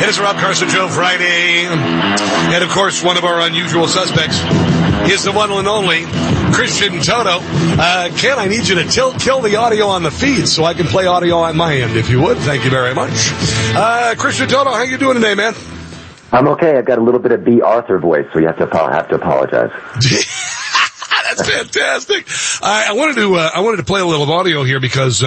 It's a Rob Carson Show Friday. And, of course, one of our unusual suspects is the one and only Christian Toto. Ken, I need you to kill the audio on the feed so I can play audio on my end, if you would. Thank you very much. Christian Toto, how you doing today, man? I'm okay. I've got a little bit of B. Arthur voice, so you have to apologize. That's fantastic. I wanted to play a little audio here because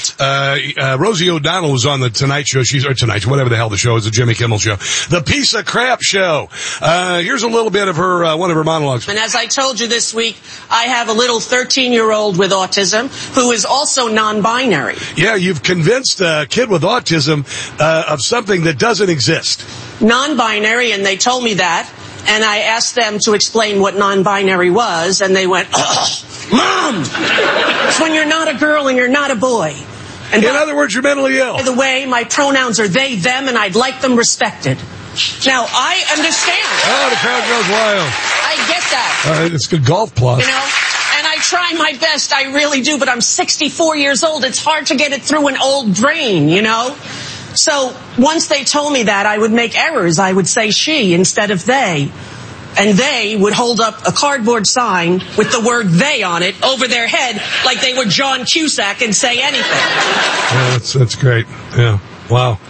Rosie O'Donnell was on the Tonight Show. Whatever the hell the show is, the Jimmy Kimmel Show, the Piece of Crap Show. Here's a little bit of her one of her monologues. And as I told you this week, I have a little 13-year-old with autism who is also non-binary. Yeah, you've convinced a kid with autism of something that doesn't exist. Non-binary, and they told me that. And I asked them to explain what non-binary was, and they went, Mom! It's when you're not a girl and you're not a boy. And in other words, you're mentally ill. By the way, my pronouns are they, them, and I'd like them respected. Now, I understand. Oh, the crowd goes wild. I get that. It's good golf plus. You know? And I try my best, I really do, but I'm 64 years old. It's hard to get it through an old brain, you know? So once they told me that, I would make errors. I would say she instead of they. And they would hold up a cardboard sign with the word they on it over their head like they were John Cusack and say anything. Yeah, that's great. Yeah. Wow.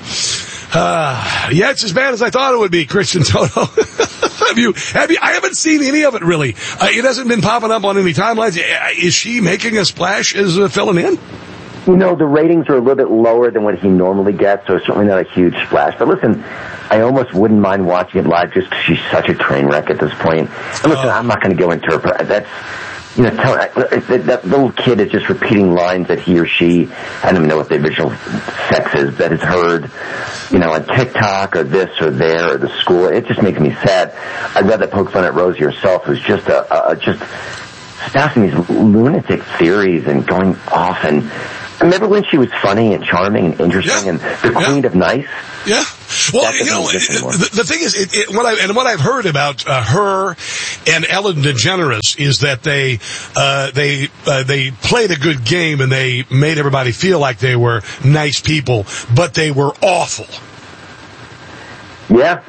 Yeah, it's as bad as I thought it would be, Christian Toto. Have you? I haven't seen any of it, really. It hasn't been popping up on any timelines. Is she making a splash as filling in? You know, the ratings are a little bit lower than what he normally gets, so it's certainly not a huge splash. But listen, I almost wouldn't mind watching it live just because she's such a train wreck at this point. And listen, I'm not going to go into her. That's, you know, that little kid is just repeating lines that he or she, I don't even know what the original sex is, that is heard, you know, on TikTok or this or there or the school. It just makes me sad. I'd rather poke fun at Rosie herself, who's just just spouting these lunatic theories and going off. And remember when she was funny and charming and interesting and the queen of nice? Yeah. Well, you know, the thing is, what I've heard about her and Ellen DeGeneres is that they played a good game and they made everybody feel like they were nice people, but they were awful. Yeah.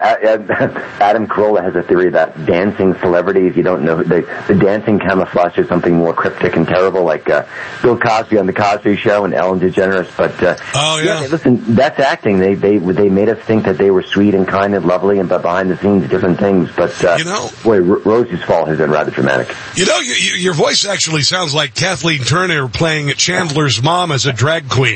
Adam Carolla has a theory about dancing celebrities. You don't know the dancing camouflage is something more cryptic and terrible, like Bill Cosby on the Cosby Show and Ellen DeGeneres. But listen, that's acting. They made us think that they were sweet and kind and lovely, and but behind the scenes, different things. But boy, Rosie's fall has been rather dramatic. You know, your voice actually sounds like Kathleen Turner playing Chandler's mom as a drag queen.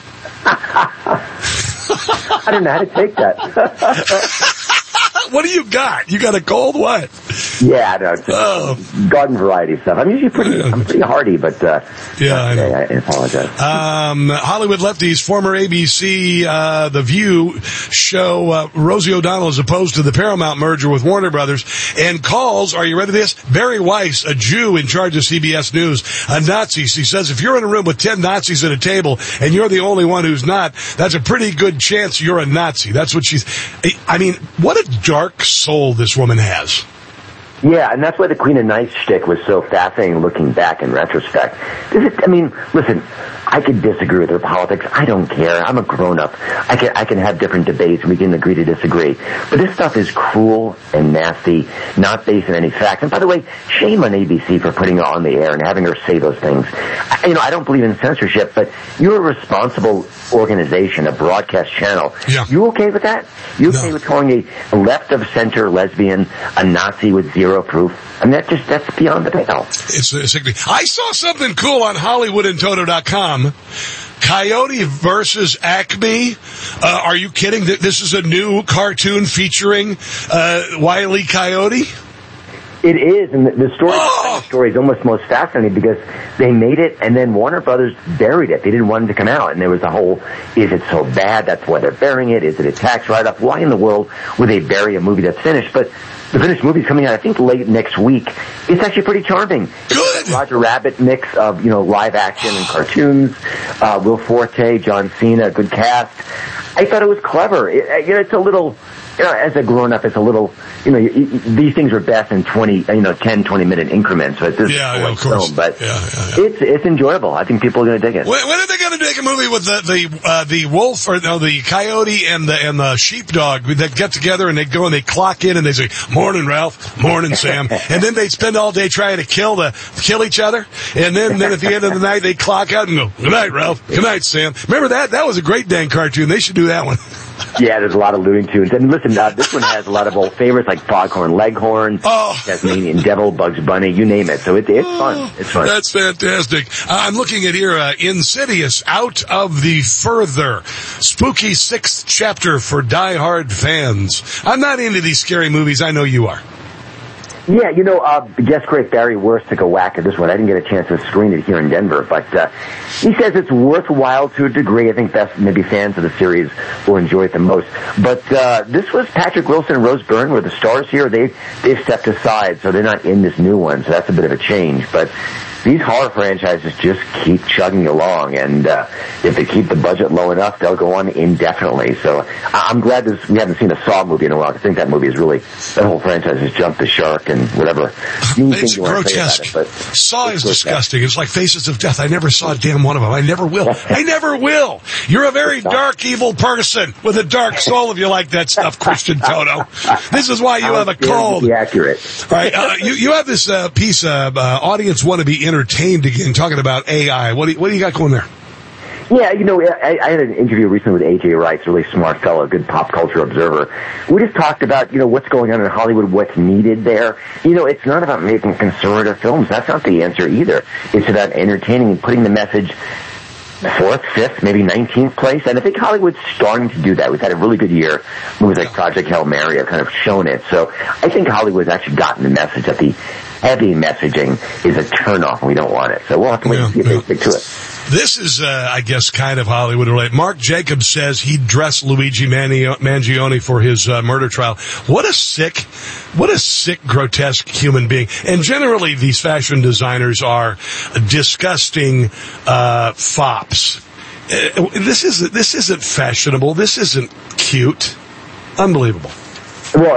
I don't know how to take that. What do you got? You got a cold? What? Yeah, no, garden variety stuff. I'm usually pretty hardy, but I know. I apologize. Hollywood lefties, former ABC The View show Rosie O'Donnell is opposed to the Paramount merger with Warner Brothers and calls, are you ready for this? Barry Weiss, a Jew in charge of CBS News, a Nazi. He says if you're in a room with 10 Nazis at a table and you're the only one who's not, that's a pretty good chance you're a Nazi. That's what she's... I mean, what a dark soul this woman has. Yeah, and that's why the Queen of Nice shtick was so fascinating looking back in retrospect. Listen, I could disagree with her politics. I don't care. I'm a grown-up. I can have different debates and we can agree to disagree. But this stuff is cruel and nasty, not based on any facts. And by the way, shame on ABC for putting her on the air and having her say those things. I don't believe in censorship, but you're a responsible organization, a broadcast channel. Yeah. You okay with that? You okay with calling a left-of-center lesbian a Nazi with zero proof? I mean, that's beyond the pale. I saw something cool on HollywoodandToto.com. Coyote versus Acme. Are you kidding? This is a new cartoon featuring Wile E. Coyote? It is, and the story is almost most fascinating because they made it, and then Warner Brothers buried it. They didn't want it to come out, and there was a whole, is it so bad? That's why they're burying it. Is it a tax write-off? Why in the world would they bury a movie that's finished? But The finished movie's coming out, I think, late next week. It's actually pretty charming. Good. Roger Rabbit mix of, live action and cartoons. Will Forte, John Cena, good cast. I thought it was clever. It's a little, as a grown-up, it's a little, these things are best in 10, 20-minute increments. So this of course. Film, but it's enjoyable. I think people are going to dig it. When are they going to make a movie with the wolf or the coyote and the sheepdog that get together and they go and they clock in and they say, "Morning, Ralph. Morning, Sam," and then they spend all day trying to kill each other, and then at the end of the night they clock out and go, "Good night, Ralph. Good night, Sam." Remember that? That was a great dang cartoon. They should do that one. Yeah, there's a lot of Looney Tunes. And listen, this one has a lot of old favorites like Foghorn Leghorn, Tasmanian Devil, Bugs Bunny, you name it. So it's fun. It's fun. That's fantastic. I'm looking at here, Insidious, Out of the Further. Spooky 6th chapter for die-hard fans. I'm not into these scary movies. I know you are. Yeah, guest great Barry Wurst took a whack at this one. I didn't get a chance to screen it here in Denver, but he says it's worthwhile to a degree. I think maybe fans of the series will enjoy it the most. But this was Patrick Wilson and Rose Byrne were the stars here. They've stepped aside, so they're not in this new one. So that's a bit of a change. But these horror franchises just keep chugging along, and if they keep the budget low enough, they'll go on indefinitely. So I'm glad we haven't seen a Saw movie in a while. I think that movie is that whole franchise has jumped the shark and whatever. It's grotesque. Saw is disgusting. It's like Faces of Death. I never saw a damn one of them. I never will. I never will. You're a very dark, evil person with a dark soul if you like that stuff, Christian Toto. This is why you have a cold. Be accurate. Right. You have this piece of audience want to be entertained again, talking about AI. What do you got going there? Yeah, I had an interview recently with A.J. Rice, really smart fellow, good pop culture observer. We just talked about, what's going on in Hollywood, what's needed there. It's not about making conservative films. That's not the answer either. It's about entertaining and putting the message 4th, 5th, maybe 19th place. And I think Hollywood's starting to do that. We've had a really good year. Movies like Project Hail Mary have kind of shown it. So I think Hollywood's actually gotten the message that the heavy messaging is a turnoff and we don't want it. So we'll have to wait and see if they stick to it. This is, I guess, kind of Hollywood related. Mark Jacobs says he dressed Luigi Mangione for his murder trial. What a sick, grotesque human being. And generally, these fashion designers are disgusting fops. This isn't fashionable. This isn't cute. Unbelievable. Well,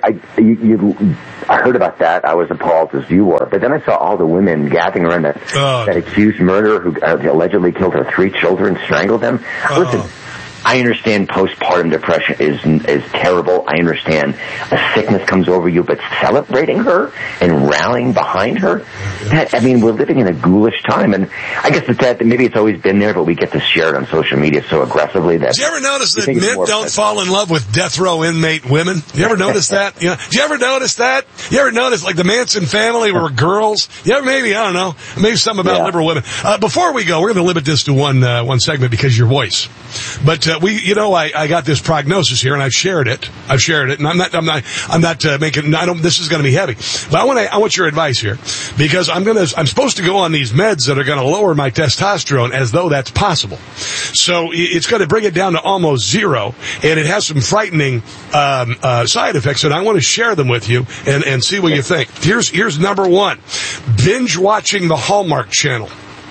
I heard about that. I was appalled as you were. But then I saw all the women gathering around that accused murderer who allegedly killed her 3 children, strangled them. Listen, I understand postpartum depression is terrible. I understand a sickness comes over you, but celebrating her and rallying behind her, we're living in a ghoulish time. And I guess that maybe it's always been there, but we get to share it on social media so aggressively that. Do you ever notice that men don't fall in love with death row inmate women? Do you ever notice that? Do you ever notice that? You ever notice like the Manson family were girls? You ever maybe something about liberal women. Before we go, we're going to limit this to one segment because of your voice. But I got this prognosis here, and I've shared it, and I'm not making. This is going to be heavy, but I want your advice here because I'm supposed to go on these meds that are going to lower my testosterone, as though that's possible. So it's going to bring it down to almost zero, and it has some frightening side effects, and I want to share them with you and see what you think. Here's number 1: binge watching the Hallmark Channel.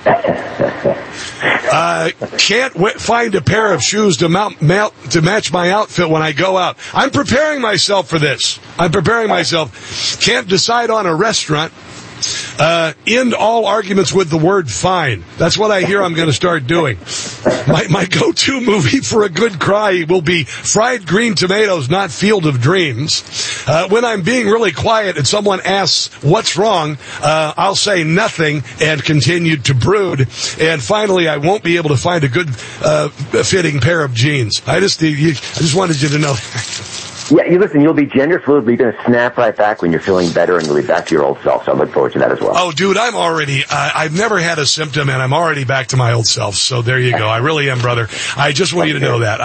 Can't find a pair of shoes to match my outfit when I go out. I'm preparing myself for this. Can't decide on a restaurant. End all arguments with the word fine. That's what I hear I'm going to start doing. My go-to movie for a good cry will be Fried Green Tomatoes, not Field of Dreams. When I'm being really quiet and someone asks what's wrong, I'll say nothing and continue to brood. And finally, I won't be able to find a good fitting pair of jeans. I just wanted you to know. Yeah, you'll be gender fluid, but you're going to snap right back when you're feeling better and you'll be back to your old self. So I look forward to that as well. Oh, dude, I've never had a symptom and I'm already back to my old self. So there you go. I really am, brother. I just want you to know that.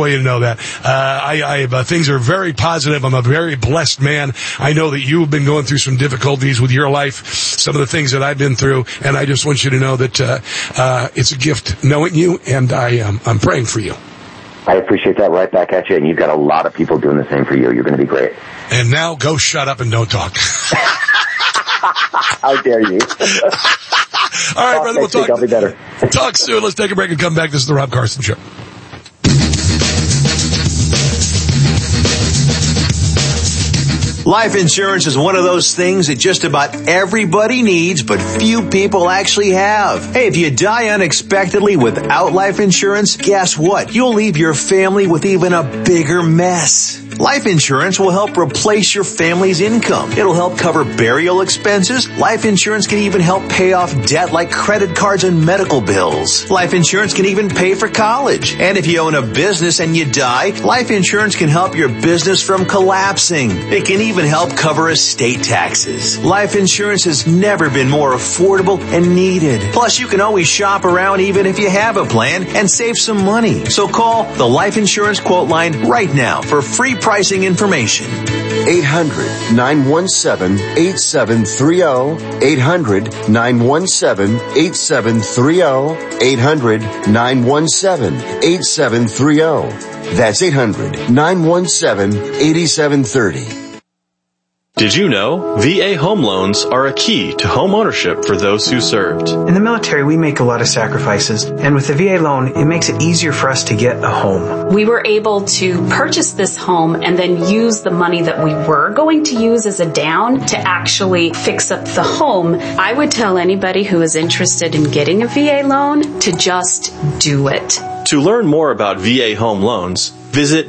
Things are very positive. I'm a very blessed man. I know that you've been going through some difficulties with your life, some of the things that I've been through, and I just want you to know that, it's a gift knowing you, and I'm praying for you. I appreciate that. Right back at you. And you've got a lot of people doing the same for you. You're going to be great. And now go shut up and don't talk. How dare you? All right, brother, we'll talk. I'll be better. Talk soon. Let's take a break and come back. This is the Rob Carson Show. Life insurance is one of those things that just about everybody needs, but few people actually have. Hey, if you die unexpectedly without life insurance, guess what? You'll leave your family with even a bigger mess. Life insurance will help replace your family's income. It'll help cover burial expenses. Life insurance can even help pay off debt like credit cards and medical bills. Life insurance can even pay for college. And if you own a business and you die, life insurance can help your business from collapsing. It can even help cover estate taxes. Life insurance has never been more affordable and needed. Plus, you can always shop around even if you have a plan and save some money. So call the Life Insurance Quote Line right now for free pricing information. 800-917-8730. 800-917-8730. 800-917-8730. That's 800-917-8730. Did you know VA home loans are a key to home ownership for those who served? In the military, we make a lot of sacrifices, and with the VA loan, it makes it easier for us to get a home. We were able to purchase this home and then use the money that we were going to use as a down to actually fix up the home. I would tell anybody who is interested in getting a VA loan to just do it. To learn more about VA home loans, visit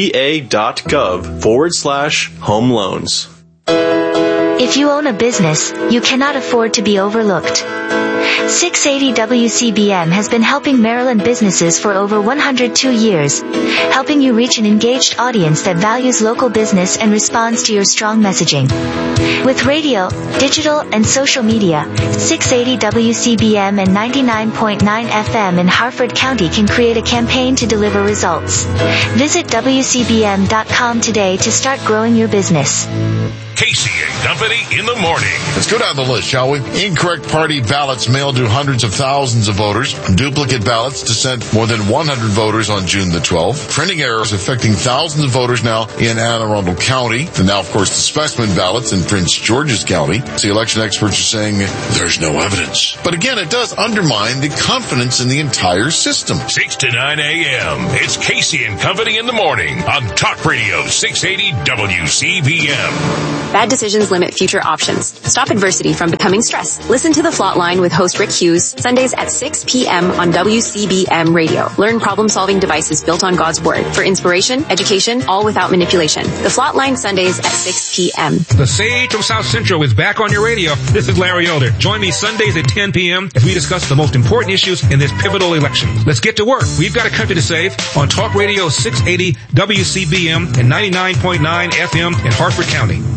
va.gov/home loans. If you own a business, you cannot afford to be overlooked. 680 WCBM has been helping Maryland businesses for over 102 years, helping you reach an engaged audience that values local business and responds to your strong messaging. With radio, digital, and social media, 680 WCBM and 99.9 FM in Harford County can create a campaign to deliver results. Visit WCBM.com today to start growing your business. Casey and Company in the morning. Let's go down the list, shall we? Incorrect party ballots mailed to hundreds of thousands of voters. Duplicate ballots to send more than 100 voters on June the 12th. Printing errors affecting thousands of voters now in Anne Arundel County. And now, of course, the specimen ballots in Prince George's County. The election experts are saying there's no evidence. But again, it does undermine the confidence in the entire system. 6 to 9 a.m. It's Casey and Company in the morning on Talk Radio 680 WCBM. Bad decisions limit future options. Stop adversity from becoming stress. Listen to The Flot Line with host Rick Hughes, Sundays at 6 p.m. on WCBM Radio. Learn problem-solving devices built on God's Word for inspiration, education, all without manipulation. The Flot Line, Sundays at 6 p.m. The Sage from South Central is back on your radio. This is Larry Elder. Join me Sundays at 10 p.m. as we discuss the most important issues in this pivotal election. Let's get to work. We've got a country to save on Talk Radio 680 WCBM and 99.9 FM in Harford County.